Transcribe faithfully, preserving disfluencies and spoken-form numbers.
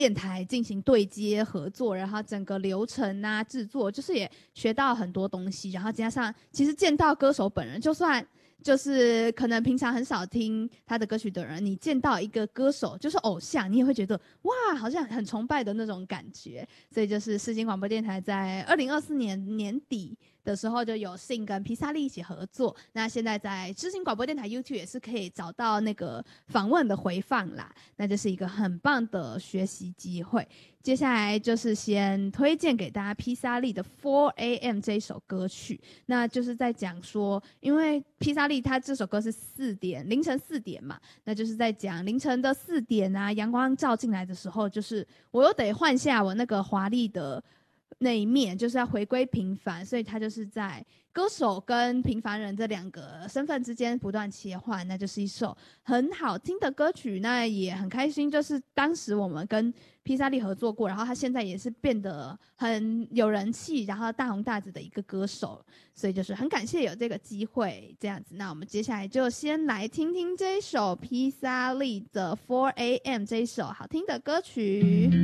电台进行对接合作，然后整个流程啊制作，就是也学到很多东西，然后加上其实见到歌手本人，就算就是可能平常很少听他的歌曲的人，你见到一个歌手就是偶像，你也会觉得哇好像很崇拜的那种感觉。所以就是世新广播电台在二零二四年年底的时候就有幸跟披萨利一起合作，那现在在世新广播电台 YouTube 也是可以找到那个访问的回放啦，那就是一个很棒的学习机会。接下来就是先推荐给大家披萨利的 four A M 这一首歌曲，那就是在讲说，因为披萨利他这首歌是四点凌晨四点嘛，那就是在讲凌晨的四点啊，阳光照进来的时候，就是我又得换下我那个华丽的那一面，就是要回归平凡，所以他就是在歌手跟平凡人这两个身份之间不断切换，那就是一首很好听的歌曲。那也很开心，就是当时我们跟披萨利合作过，然后他现在也是变得很有人气，然后大红大紫的一个歌手，所以就是很感谢有这个机会这样子。那我们接下来就先来听听这一首披萨利的 four A M 这一首好听的歌曲。